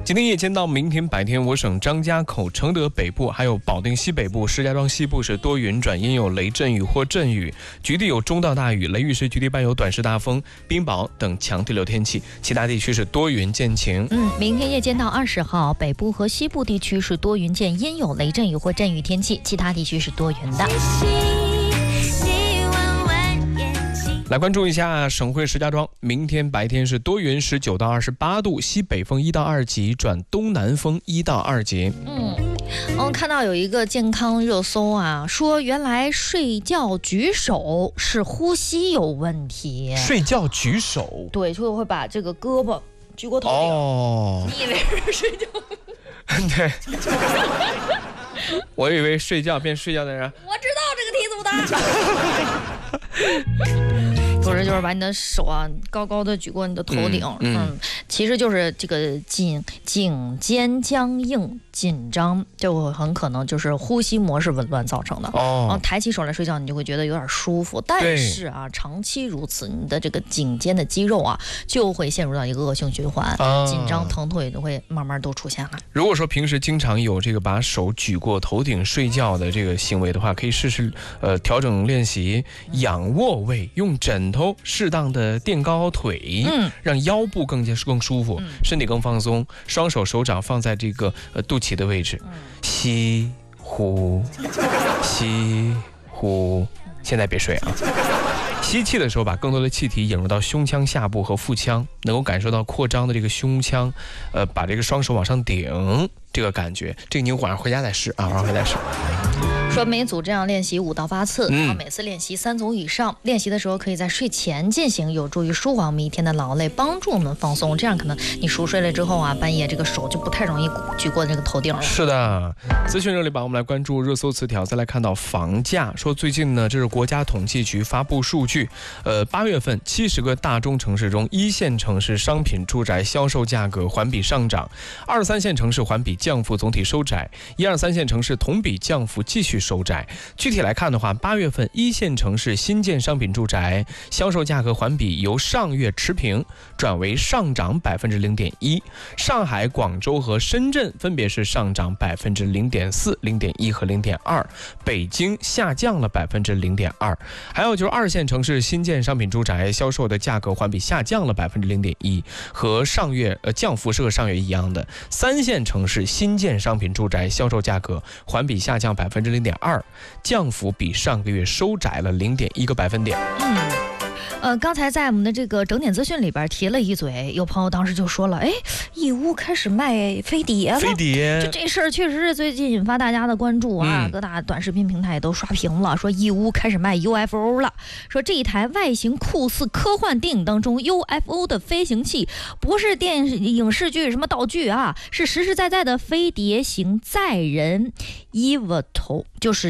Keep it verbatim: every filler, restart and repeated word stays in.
今天夜间到明天白天，我省张家口、承德北部还有保定西北部、石家庄西部是多云转阴，有雷阵雨或阵雨，局地有中到大雨，雷雨时局地伴有短时大风、冰雹等强对流天气，其他地区是多云见晴。 嗯，明天夜间到二十号，北部和西部地区是多云见阴，有雷阵雨或阵雨天气，其他地区是多云的。 来关注一下省会石家庄，明天白天是多云，十九到二十八度，西北风一到二级转东南风一到二级。 嗯，我看到有一个健康热搜啊，说原来睡觉举手是呼吸有问题。 睡觉举手？ 对，就会把这个胳膊举过头顶。 哦， 你以为是睡觉？ 对，我以为睡觉变睡觉的人。 我知道这个题怎么答。不是，就是把你的手啊高高的举过你的头顶，嗯，嗯嗯其实就是这个颈颈肩僵硬紧张，就很可能就是呼吸模式紊乱造成的。哦，嗯、抬起手来睡觉，你就会觉得有点舒服，但是啊，长期如此，你的这个颈肩的肌肉啊就会陷入到一个恶性循环，啊、紧张、疼痛也就会慢慢都出现了。 如果说平时经常有这个把手举过头顶睡觉的这个行为的话，可以试试呃调整练习仰卧位，用枕头适当的垫高腿，嗯，让腰部更加更舒服，嗯、身体更放松，双手手掌放在这个呃肚脐的位置，嗯、吸呼吸呼，现在别睡啊。吸气的时候，把更多的气体引入到胸腔下部和腹腔，能够感受到扩张的这个胸腔，呃，把这个双手往上顶这个感觉。这个你晚上回家再试啊，晚上回家再试。 说每组这样练习五到八次，嗯、每次练习三组以上。练习的时候可以在睡前进行，有助于舒缓我们一天的劳累，帮助我们放松。这样可能你熟睡了之后啊，半夜这个手就不太容易举过这个头顶了。 是的，资讯热力榜我们来关注热搜词条，再来看到房价。说最近呢，这是国家统计局发布数据，呃，八月份七十个大中城市中，一线城市商品住宅销售价格环比上涨，二三线城市环比降幅总体收窄，一二三线城市同比降幅继续收窄。具体来看的话，八月份一线城市新建商品住宅销售价格环比由上月持平转为上涨百分之零点一，上海、广州和深圳分别是上涨百分之零点四、零点一和零点二，北京下降了百分之零点二。还有就是二线城市新建商品住宅销售的价格环比下降了百分之零点一，和上月呃降幅是和上月一样的。三线城市新建商品住宅销售价格环比下降百分之零点二，降幅比上个月收窄了零点一个百分点。 嗯。呃，刚才在我们的这个整点资讯里边提了一嘴，有朋友当时就说了，哎，义乌开始卖飞碟了。 飞碟， 就这事儿确实是最近引发大家的关注啊，嗯、各大短视频平台也都刷屏了，说义乌开始卖 U F O 了，说这一台外形酷似科幻电影当中 U F O 的飞行器，不是电影视剧什么道具啊，是实实在在的飞碟型载人 E V T O， 就是